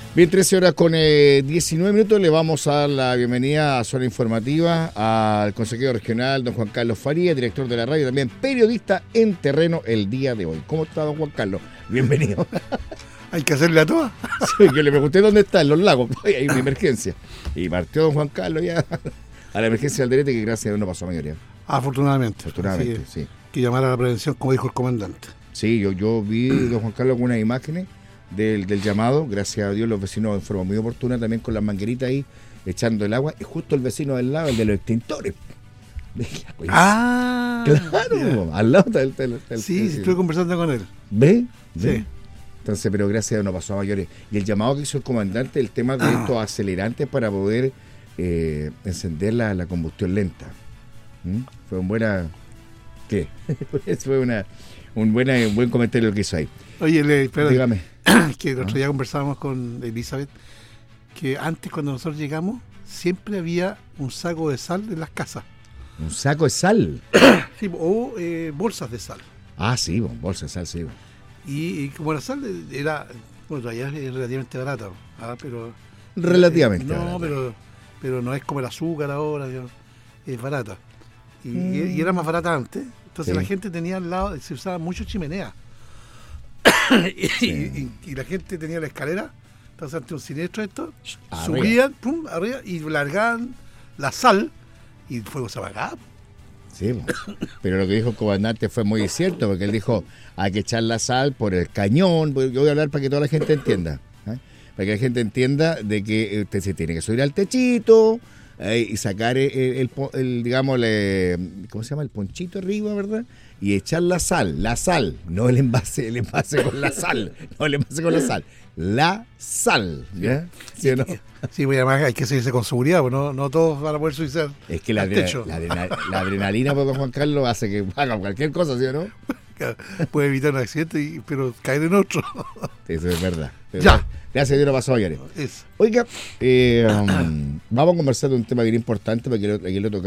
Bien, 13 horas con 19 minutos. Le vamos a dar la bienvenida a Zona Informativa al consejero regional, don Juan Carlos Faría, director de la radio, también periodista en terreno el día de hoy. ¿Cómo está, don Juan Carlos? Bienvenido. ¿Hay que hacerle a todas? Sí, yo le pregunté dónde está, en Los Lagos. Hay una emergencia. Y partió don Juan Carlos ya a la emergencia del Alderete, que gracias a Dios no pasó a mayoría. Afortunadamente. Afortunadamente, sí. Que llamar a la prevención, como dijo el comandante. Sí, yo vi, don Juan Carlos, algunas imágenes del llamado. Gracias a Dios los vecinos en forma muy oportuna, también con las mangueritas ahí, echando el agua. Y justo el vecino del lado, el de los extintores. Claro, yeah. Al lado del sí, estuve conversando con él. ¿Ve? Sí. Entonces, pero gracias a Dios no pasó a mayores. Y el llamado que hizo el comandante, el tema de estos acelerantes para poder encender la combustión lenta. Fue un buena... ¿Qué? Fue un buen comentario que hizo ahí. Oye, espera, dígame. Que el otro día conversábamos con Elizabeth, que antes cuando nosotros llegamos, siempre había un saco de sal en las casas. ¿Un saco de sal? Sí, o bolsas de sal. Ah, sí, bolsas de sal, sí. Y como la sal era, bueno, todavía es relativamente barata, pero... Relativamente barata. Pero no es como el azúcar ahora, es barata. Y era más barata antes. Entonces la gente tenía al lado, se usaba mucho chimenea. y la gente tenía la escalera, entonces ante un siniestro esto, subían, pum, arriba, y largaban la sal, y el fuego se apagaba. Sí, pero lo que dijo el comandante fue muy cierto, porque él dijo, hay que echar la sal por el cañón. Yo voy a hablar para que toda la gente entienda, para que la gente entienda de que usted se tiene que subir al techito y sacar el digamos, ¿cómo se llama? El ponchito arriba, ¿verdad? Y echar la sal, no el envase con la sal, la sal, ¿ya? ¿Sí o no? Sí, pues además hay que seguirse con seguridad, porque no todos van a poder subirse. Es que la adrenalina, por don Juan Carlos, hace que haga cualquier cosa, ¿sí o no? Puede evitar un accidente, pero caer en otro. Eso es verdad. Ya. Gracias a Dios no pasó ayer. Oiga, vamos a conversar de un tema bien importante, porque aquí lo tocamos.